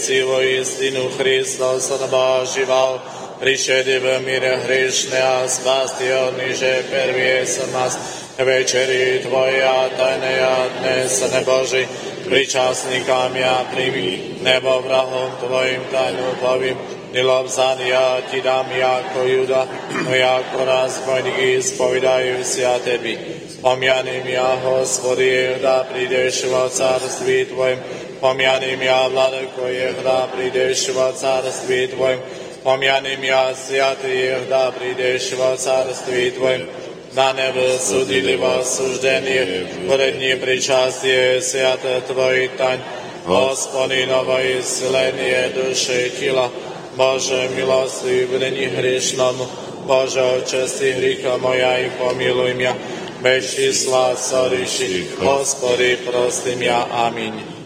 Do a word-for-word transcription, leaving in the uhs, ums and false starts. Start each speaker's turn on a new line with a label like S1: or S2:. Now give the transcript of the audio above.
S1: Силу истину Христос набоживал, пришеди в мире грешный, а спасти он ниже первее нас. Вечери Твоя тайная отнесене Божий, причастникам я прими, небо врагом Твоим тайну повим, и лобзания Ти дам, яко Юда, но яко разбойники исповедаюся Теби. Помянем я, Господи, да придешь во царстве Твоем, помянем я, Владыко, да придешь во царстве Твоем, помянем я, святые, да придешь во царстве Твоем, да не вы судили во осуждение, пред непричастие свято Твои тайн, Господи, новое исцеление души и тела, Боже, милостивый вдени грешному, Боже, очисти греха моя и помилуй меня, без числа сориши, Господи, прости меня. Аминь.